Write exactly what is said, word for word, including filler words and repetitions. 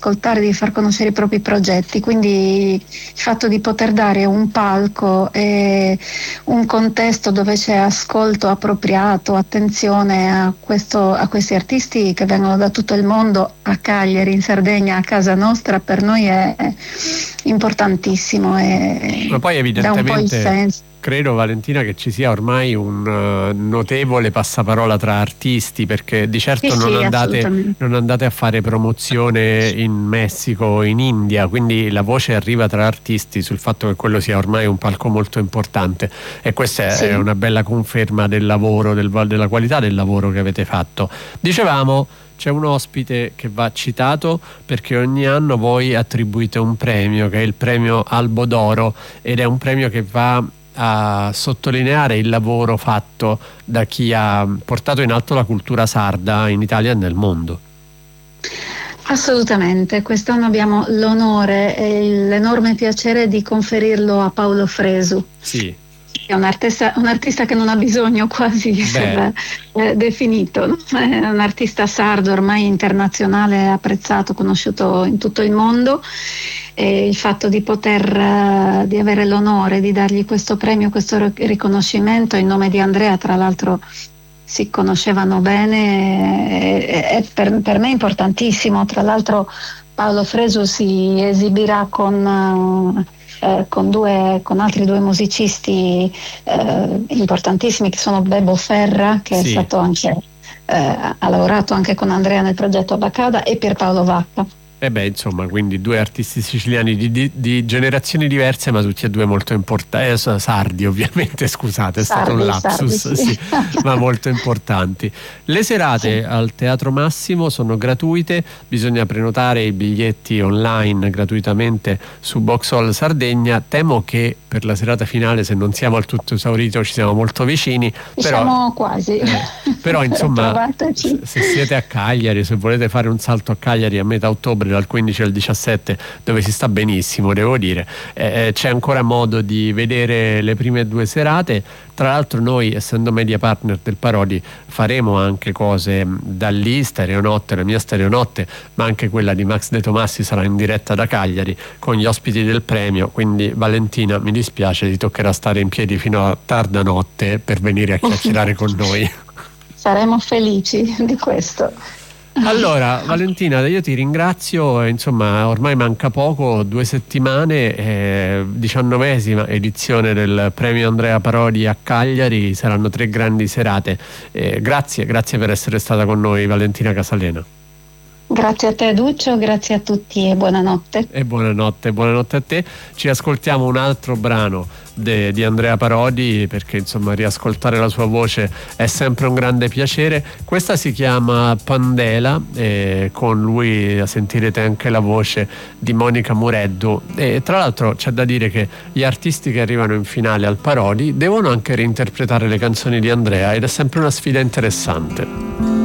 ascoltare, di far conoscere i propri progetti, quindi il fatto di poter dare un palco e un contesto dove c'è ascolto appropriato, attenzione a, questo, a questi artisti che vengono da tutto il mondo a Cagliari, in Sardegna, a casa nostra, per noi è importantissimo e ma poi dà un po' il evidentemente senso. credo, Valentina, che ci sia ormai un uh, notevole passaparola tra artisti, perché di certo Sì, non, sì, andate, non andate a fare promozione in Messico o in India, quindi la voce arriva tra artisti sul fatto che quello sia ormai un palco molto importante, e questa Sì. è una bella conferma del lavoro, del, della qualità del lavoro che avete fatto. Dicevamo, c'è un ospite che va citato perché ogni anno voi attribuite un premio che è il premio Albo d'Oro, ed è un premio che va a sottolineare il lavoro fatto da chi ha portato in alto la cultura sarda in Italia e nel mondo. Assolutamente, quest'anno abbiamo l'onore e l'enorme piacere di conferirlo a Paolo Fresu. Sì. È un artista, un artista che non ha bisogno quasi di essere eh, definito, no? È un artista sardo ormai internazionale, apprezzato, conosciuto in tutto il mondo, e il fatto di poter uh, di avere l'onore di dargli questo premio, questo riconoscimento in nome di Andrea, tra l'altro si conoscevano bene, è, è per, per me importantissimo. Tra l'altro Paolo Fresu si esibirà con uh, Eh, con, due, con altri due musicisti eh, importantissimi, che sono Bebo Ferra, che sì. è stato anche eh, ha lavorato anche con Andrea nel progetto Abacada, e Pierpaolo Vacca. E beh, insomma, quindi due artisti siciliani di, di, di generazioni diverse, ma tutti e due molto importanti, eh, sardi ovviamente, scusate, è sardi, stato un lapsus, sardi, sì. Sì, ma molto importanti. Le serate sì. al Teatro Massimo sono gratuite, bisogna prenotare i biglietti online gratuitamente su Boxhall Sardegna. Temo che per la serata finale, se non siamo al tutto esaurito, ci siamo molto vicini. Però, siamo quasi. Eh, però insomma, se siete a Cagliari, se volete fare un salto a Cagliari a metà ottobre, dal quindici al diciassette, dove si sta benissimo, devo dire, eh, c'è ancora modo di vedere le prime due serate. Tra l'altro noi, essendo media partner del Parodi, faremo anche cose da lì, Stereonotte, la mia Stereonotte, ma anche quella di Max De Tomassi sarà in diretta da Cagliari con gli ospiti del premio, quindi Valentina, mi dispiace, ti toccherà stare in piedi fino a tarda notte per venire a chiacchierare con noi. Saremo felici di questo. Allora Valentina, io ti ringrazio, insomma ormai manca poco, due settimane, eh, diciannovesima edizione del premio Andrea Parodi a Cagliari, saranno tre grandi serate, eh, grazie, grazie per essere stata con noi, Valentina Casalena. Grazie a te Duccio, grazie a tutti e buonanotte. E buonanotte, buonanotte a te. Ci ascoltiamo un altro brano de, di Andrea Parodi, perché insomma riascoltare la sua voce è sempre un grande piacere. Questa si chiama Pandela, e con lui sentirete anche la voce di Monica Mureddu, e tra l'altro c'è da dire che gli artisti che arrivano in finale al Parodi devono anche reinterpretare le canzoni di Andrea, ed è sempre una sfida interessante.